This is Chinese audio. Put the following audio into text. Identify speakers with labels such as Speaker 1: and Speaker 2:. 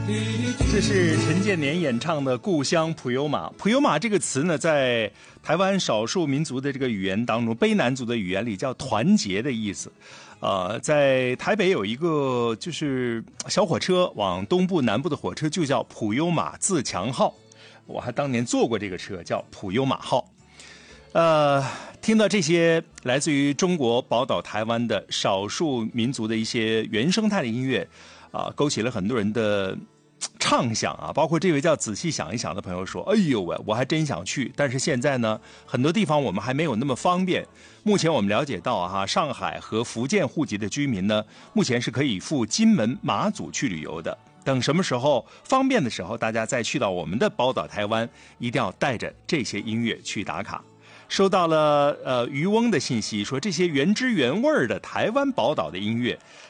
Speaker 1: 这是陈建年演唱的《故乡普悠玛》。普悠玛这个词呢，在台湾少数民族的这个语言当中，卑南族的语言里叫团结的意思。在台北有一个就是小火车往东部南部的火车就叫普悠玛自强号，我还当年坐过这个车，叫普悠玛号。听到这些来自于中国宝岛台湾的少数民族的一些原生态的音乐，勾起了很多人的畅想啊，包括这位叫仔细想一想的朋友说，哎呦喂，我还真想去，但是现在呢，很多地方我们还没有那么方便。目前我们了解到上海和福建户籍的居民呢，目前是可以赴金门、马祖去旅游的。等什么时候方便的时候，大家再去到我们的宝岛台湾，一定要带着这些音乐去打卡。收到了渔翁的信息，说这些原汁原味的台湾宝岛的音乐